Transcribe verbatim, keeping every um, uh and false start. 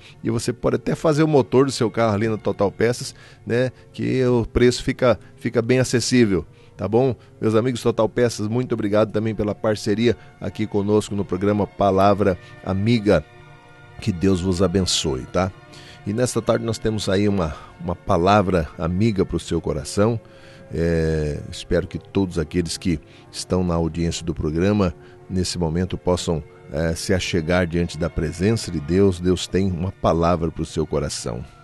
e você pode até fazer o motor do seu carro ali na Total Peças, né? Que o preço fica, fica bem acessível. Tá bom? Meus amigos Total Peças, muito obrigado também pela parceria aqui conosco no programa Palavra Amiga. Que Deus vos abençoe, tá? E nesta tarde nós temos aí uma, uma palavra amiga para o seu coração. É, espero que todos aqueles que estão na audiência do programa, nesse momento, possam é, se achegar diante da presença de Deus. Deus tem uma palavra para o seu coração.